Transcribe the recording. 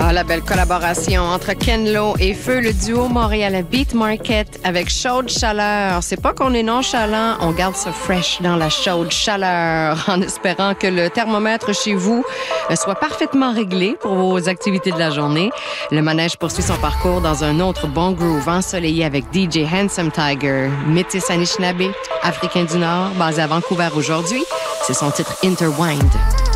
Ah, la belle collaboration entre Ken Lo et Feu, le duo montréalais Beat Market avec chaude chaleur. C'est pas qu'on est nonchalant, on garde ça fresh dans la chaude chaleur en espérant que le thermomètre chez vous soit parfaitement réglé pour vos activités de la journée. Le manège poursuit son parcours dans un autre bon groove ensoleillé avec DJ Handsome Tiger, métis Anishinaabe, africain du Nord, basé à Vancouver aujourd'hui. C'est son titre Intertwined.